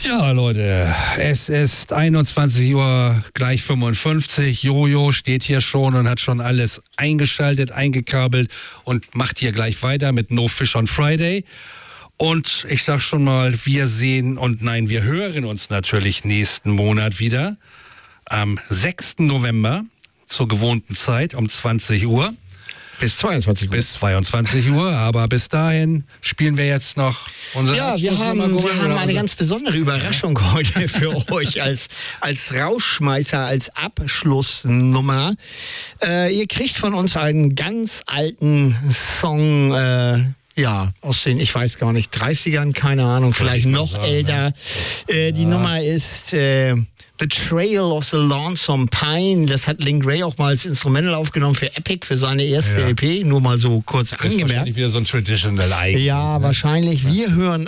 Ja, Leute, es ist 21 Uhr, gleich 55. Jojo steht hier schon und hat schon alles eingeschaltet, eingekabelt und macht hier gleich weiter mit No Fish on Friday. Und ich sag schon mal, wir hören uns natürlich nächsten Monat wieder. Am 6. November zur gewohnten Zeit um 20 Uhr. Bis 22 Uhr. Bis 22 Uhr, aber bis dahin spielen wir jetzt noch unsere wir haben eine ganz besondere Überraschung heute für euch als Rauschmeißer, als Abschlussnummer. Ihr kriegt von uns einen ganz alten Song, aus den, ich weiß gar nicht, 30ern, keine Ahnung, vielleicht noch älter. Die Nummer ist The Trail of the Lonesome Pine. Das hat Link Wray auch mal als Instrumental aufgenommen für Epic, für seine erste LP. Nur mal so kurz angemerkt. Das ist wahrscheinlich wieder so ein Traditional eigentlich. Ja, wahrscheinlich. Wir hören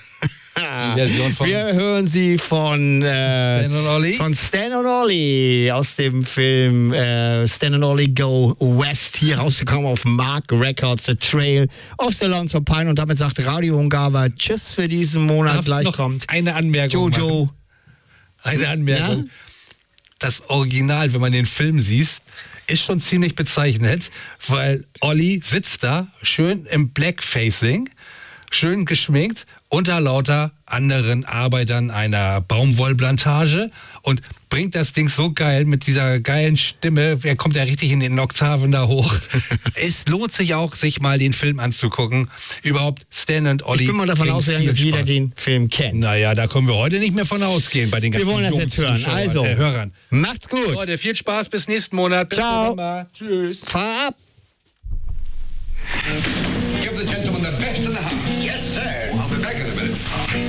sie von Stan und Ollie aus dem Film Stan und Ollie Go West, hier rausgekommen auf Mark Records, The Trail of the Lonesome Pine. Und damit sagt Radio Ungava tschüss für diesen Monat. Gleich kommt eine Anmerkung Jojo. Machen. Eine Anmerkung. Ja? Das Original, wenn man den Film sieht, ist schon ziemlich bezeichnend, weil Olli sitzt da schön im Blackfacing, schön geschminkt, unter lauter anderen Arbeitern einer Baumwollplantage und bringt das Ding so geil mit dieser geilen Stimme. Er kommt ja richtig in den Oktaven da hoch. Es lohnt sich auch, sich mal den Film anzugucken. Überhaupt Stan und Ollie. Ich bin mal davon ausgegangen, dass jeder den Film kennt. Naja, da können wir heute nicht mehr von ausgehen bei den ganzen Wir wollen das jetzt hören. Also, Hörern. Macht's gut. Leute, viel Spaß, bis nächsten Monat. Bis Ciao. November. Tschüss. Fahr ab. Give the gentleman the best in the house. Yes, sir. I'll be back in a minute.